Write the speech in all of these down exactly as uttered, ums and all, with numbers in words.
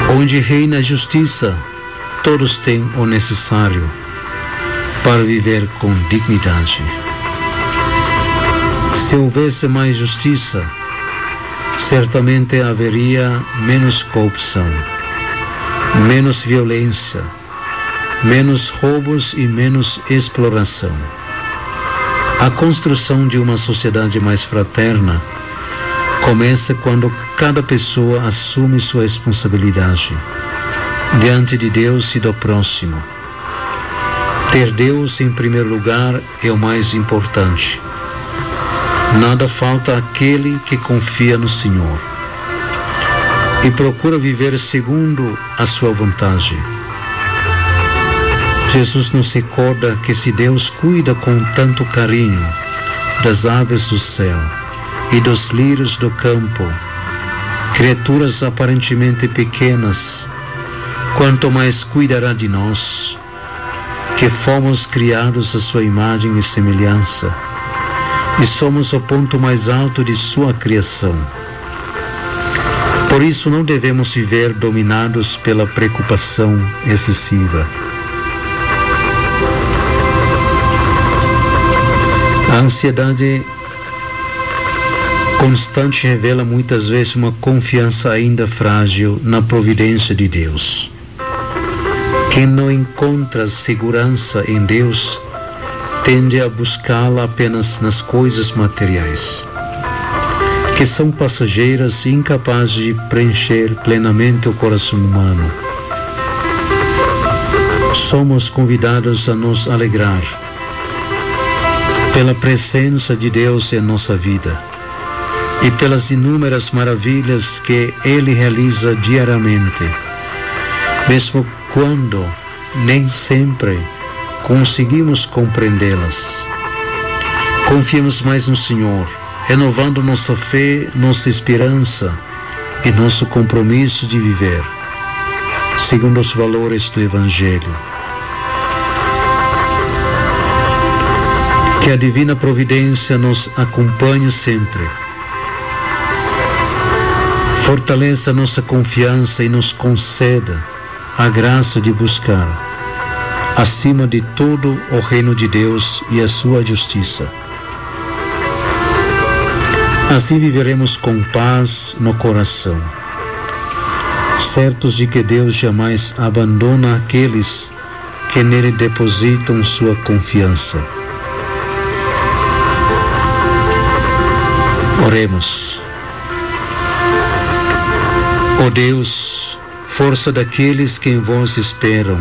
Onde reina a justiça, todos têm o necessário para viver com dignidade. Se houvesse mais justiça, certamente haveria menos corrupção, menos violência, menos roubos e menos exploração. A construção de uma sociedade mais fraterna começa quando cada pessoa assume sua responsabilidade diante de Deus e do próximo. Ter Deus em primeiro lugar é o mais importante. Nada falta àquele que confia no Senhor e procura viver segundo a sua vontade. Jesus nos recorda que se Deus cuida com tanto carinho das aves do céu e dos lírios do campo, criaturas aparentemente pequenas, quanto mais cuidará de nós, que fomos criados à sua imagem e semelhança, e somos o ponto mais alto de sua criação. Por isso não devemos viver dominados pela preocupação excessiva. A ansiedade constante revela muitas vezes uma confiança ainda frágil na providência de Deus. Quem não encontra segurança em Deus tende a buscá-la apenas nas coisas materiais, que são passageiras e incapazes de preencher plenamente o coração humano. Somos convidados a nos alegrar pela presença de Deus em nossa vida e pelas inúmeras maravilhas que Ele realiza diariamente, mesmo quando nem sempre conseguimos compreendê-las. Confiemos mais no Senhor, renovando nossa fé, nossa esperança e nosso compromisso de viver segundo os valores do Evangelho. Que a divina providência nos acompanhe sempre, fortaleça nossa confiança e nos conceda a graça de buscar, acima de tudo, o reino de Deus e a sua justiça. Assim viveremos com paz no coração, certos de que Deus jamais abandona aqueles que nele depositam sua confiança. Oremos. Ó Deus, força daqueles que em vós esperam,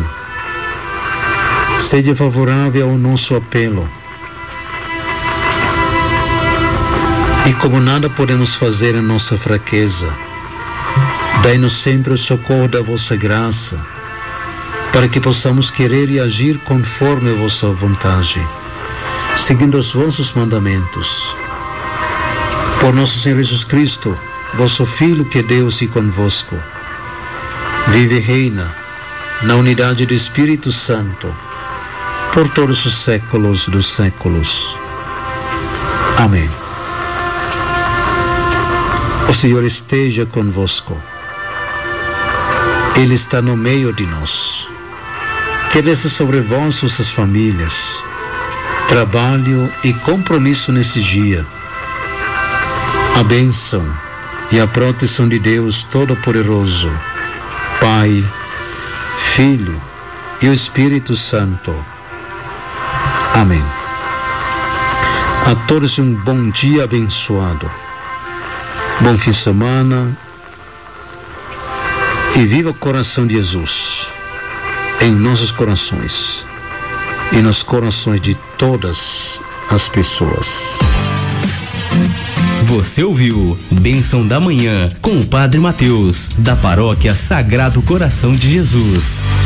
seja favorável ao nosso apelo. E como nada podemos fazer em nossa fraqueza, dai-nos sempre o socorro da vossa graça, para que possamos querer e agir conforme a vossa vontade, seguindo os vossos mandamentos. Por nosso Senhor Jesus Cristo, vosso Filho, que é Deus e convosco, vive e reina na unidade do Espírito Santo, por todos os séculos dos séculos. Amém. O Senhor esteja convosco. Ele está no meio de nós. Que desça sobre vós, vossas famílias, trabalho e compromisso nesse dia, a bênção e a proteção de Deus Todo-Poderoso, Pai, Filho e o Espírito Santo. Amém. A todos um bom dia abençoado, bom fim de semana e viva o coração de Jesus em nossos corações e nos corações de todas as pessoas. Você ouviu Bênção da Manhã com o Padre Mateus, da Paróquia Sagrado Coração de Jesus.